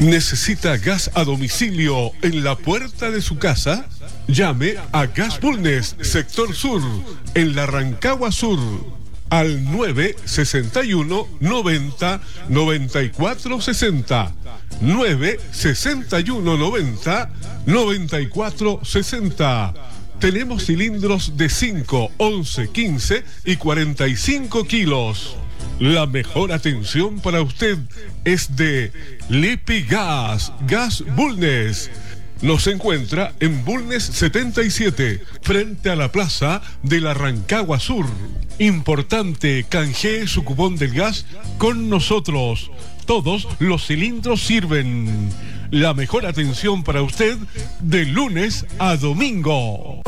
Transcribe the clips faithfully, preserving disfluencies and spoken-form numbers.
¿Necesita gas a domicilio en la puerta de su casa? Llame a Gas Bulnes, sector sur, en la Rancagua Sur, al nueve sesenta y uno noventa noventa y cuatro sesenta. nueve sesenta y uno noventa noventa y cuatro sesenta. Tenemos cilindros de cinco, once, quince y cuarenta y cinco kilos. La mejor atención para usted es de Lipigas, Gas Bulnes. Nos encuentra en Bulnes setenta y siete, frente a la plaza de la Rancagua Sur. Importante, canjee su cupón del gas con nosotros. Todos los cilindros sirven. La mejor atención para usted de lunes a domingo.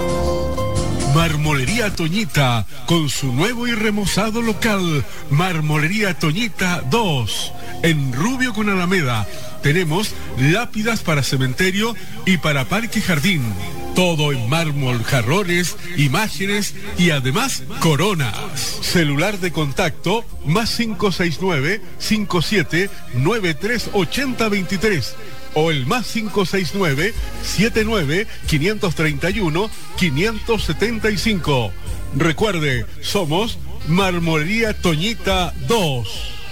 Marmolería Toñita, con su nuevo y remozado local, Marmolería Toñita dos, en Rubio con Alameda. Tenemos lápidas para cementerio y para parque jardín. Todo en mármol, jarrones, imágenes y además coronas. Celular de contacto más cinco seis nueve, cinco siete nueve tres ocho cero dos tres o el más cinco seis nueve, siete nueve cinco tres uno, cinco siete cinco. Recuerde, somos Marmolería Toñita dos.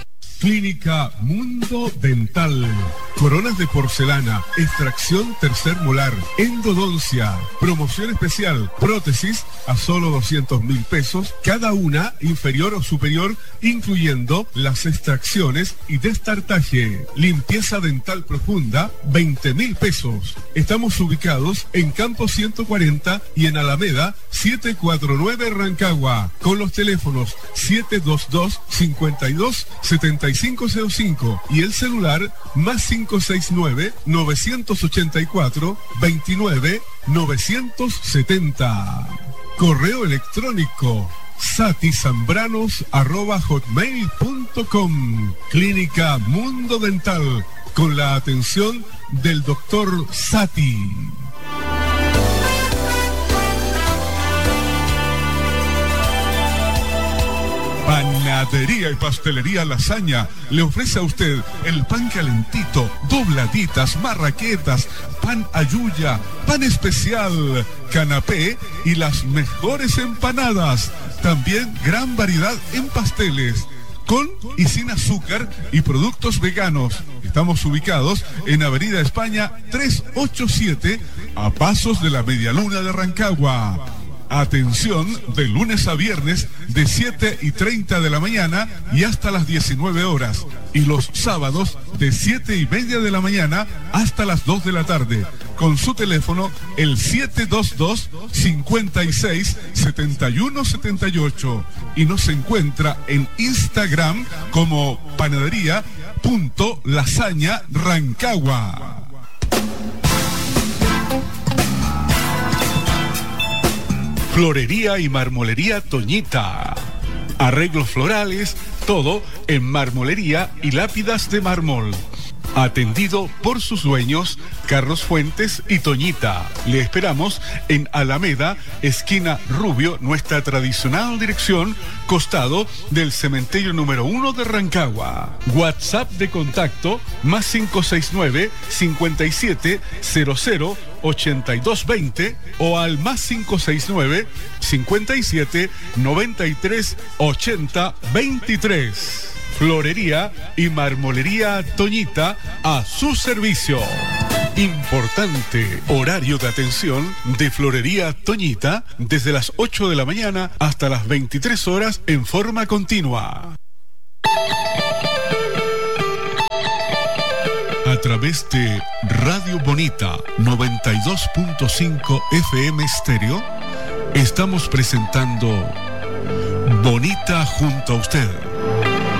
Clínica Mundo Dental. Coronas de porcelana, extracción tercer molar, endodoncia, promoción especial, prótesis a solo doscientos mil pesos, cada una inferior o superior, incluyendo las extracciones y destartaje. Limpieza dental profunda, veinte mil pesos. Estamos ubicados en Campo ciento cuarenta y en Alameda setecientos cuarenta y nueve Rancagua, con los teléfonos siete dos dos, cinco dos, siete cinco cero cinco y el celular más cinco seis nueve, nueve ocho cuatro, veintinueve novecientos setenta. Correo electrónico satisambranos arroba hotmail punto com. Clínica Mundo Dental, con la atención del doctor Sati. Panadería y Pastelería Lasaña le ofrece a usted el pan calentito, dobladitas, marraquetas, pan ayuya, pan especial, canapé y las mejores empanadas. También gran variedad en pasteles, con y sin azúcar y productos veganos. Estamos ubicados en Avenida España trescientos ochenta y siete, a pasos de la Medialuna de Rancagua. Atención de lunes a viernes de siete y treinta de la mañana y hasta las diecinueve horas. Y los sábados de siete y media de la mañana hasta las dos de la tarde. Con su teléfono el siete dos dos, cinco seis, siete uno siete ocho. Y nos encuentra en Instagram como panadería.lasaña Rancagua. Florería y Marmolería Toñita. Arreglos florales, todo en marmolería y lápidas de mármol. Atendido por sus dueños, Carlos Fuentes y Toñita. Le esperamos en Alameda, esquina Rubio, nuestra tradicional dirección, costado del cementerio número uno de Rancagua. WhatsApp de contacto, más cinco seis nueve, cinco siete cero cero, ocho dos dos cero o al más cinco seis nueve, cinco siete nueve tres, ocho cero dos tres. Florería y Marmolería Toñita a su servicio. Importante horario de atención de Florería Toñita desde las ocho de la mañana hasta las veintitrés horas en forma continua. A través de Radio Bonita noventa y dos punto cinco F M Estéreo, estamos presentando Bonita junto a usted.